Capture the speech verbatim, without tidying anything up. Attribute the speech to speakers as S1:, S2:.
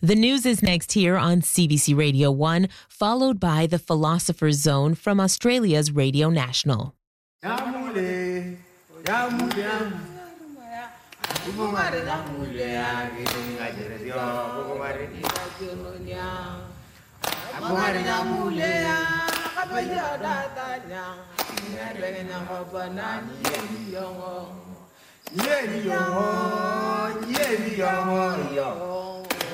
S1: The news is next here on C B C Radio one, followed by the Philosopher's Zone from Australia's Radio National.
S2: Yeah,